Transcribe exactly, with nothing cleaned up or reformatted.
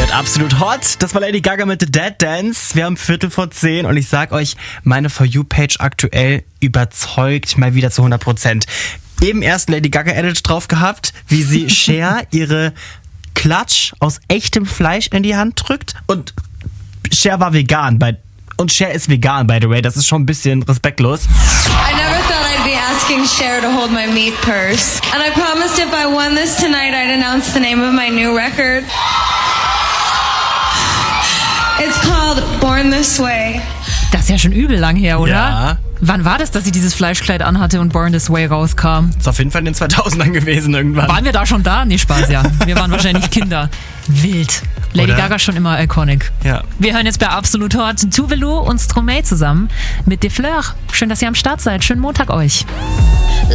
Hört absolut hot. Das war Lady Gaga mit The Dead Dance. Wir haben Viertel vor zehn und ich sag euch, meine For You-Page aktuell überzeugt mal wieder zu hundert Prozent. Eben erst Lady Gaga Edit drauf gehabt, wie sie Cher ihre Klatsch aus echtem Fleisch in die Hand drückt. Und Cher war vegan. Bei, und Cher ist vegan, by the way. Das ist schon ein bisschen respektlos. I never thought I'd be asking Cher to hold my meat purse. And I promised if I won this tonight, I'd announce the name of my new record. It's called Born This Way. Das ist ja schon übel lang her, oder? Ja. Wann war das, dass sie dieses Fleischkleid anhatte und Born This Way rauskam? Ist auf jeden Fall in den zweitausendern gewesen irgendwann. Waren wir da schon da? Nee, Spaß, ja. Wir waren wahrscheinlich Kinder. Wild. Lady Oder? Gaga schon immer iconic. Ja. Wir hören jetzt bei Absolut Hot Tuvalu und Stromae zusammen mit De Fleur. Schön, dass ihr am Start seid. Schönen Montag euch.